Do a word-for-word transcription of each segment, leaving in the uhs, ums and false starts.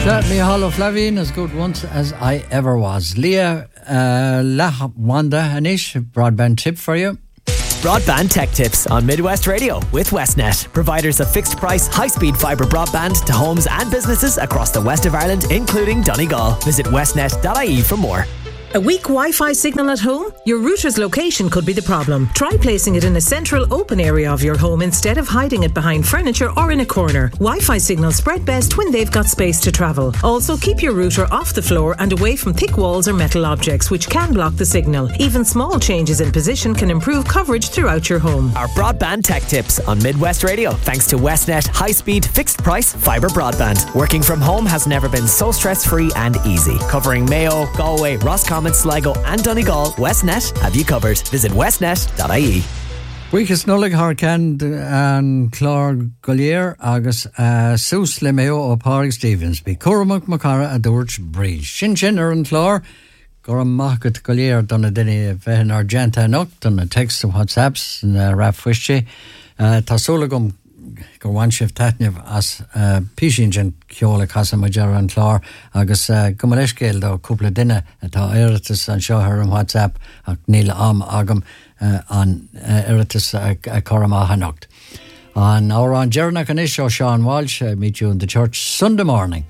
Me Hollow Flavine, as good once as I ever was. Leah uh, La Wanda Anish, broadband tip for you. Broadband tech tips on Midwest Radio with Westnet, providers of fixed price, high speed fibre broadband to homes and businesses across the west of Ireland, including Donegal. Visit westnet dot I E for more. A weak Wi-Fi signal at home? Your router's location could be the problem. Try placing it in a central open area of your home instead of hiding it behind furniture or in a corner. Wi-Fi signals spread best when they've got space to travel. Also, keep your router off the floor and away from thick walls or metal objects, which can block the signal. Even small changes in position can improve coverage throughout your home. Our broadband tech tips on Midwest Radio, thanks to Westnet high-speed, fixed-price fibre broadband. Working from home has never been so stress-free and easy. Covering Mayo, Galway, Roscommon, Sligo and Donegal, Westnet have you covered. Visit westnet dot I E. Buchas nullig Harkand and Clár Gollier agus uh, Sous le Mayo o Pádraig Stevens be Cormac Macara a Dúirt Bríd. Sin sin ar an Clár Goram Magat Gollier donna dini vehin Argenta nok donna text to WhatsApps na rap fuische tá solagum go one shift tatnev as uh, pishin gen kiola casa major an Clár agus uh, gumaleishgel do couple dinner tá eritus an show her on WhatsApp ag Neil am agam uh, an uh, eritus a uh, Corama hanocht on our on Jerna Canisho Sean Walsh uh, meet you in the church Sunday morning.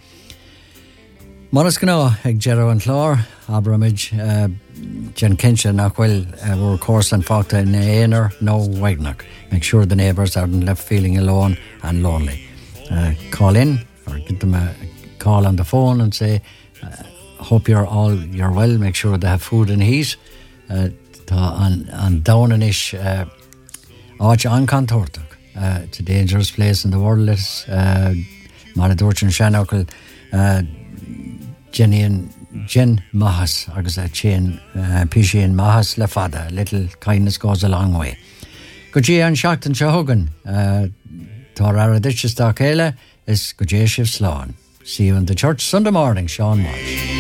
Monaskano ag Jero an Clár Abramage uh, Jen Kinsha nachwil uh, were course and fakta in Ainer no Wagnock. Make sure the neighbours aren't left feeling alone and lonely. Uh, call in or give them a call on the phone and say, uh, hope you're all you're well. Make sure they have food and heat. Uh, and and down and ish. Uh, an Contortach. Uh, it's a dangerous place in the world. It's uh, Maladorch and Shanokal, uh, Jenny and Jen Mahas, agus a chain, Pishi and Mahas Lefada. Little kindness goes a long way. Gujia and Shackton Shahogan, Torara Ditches Darkela is Gujia Shif Sloan. See you in the church Sunday morning, Sean Walsh.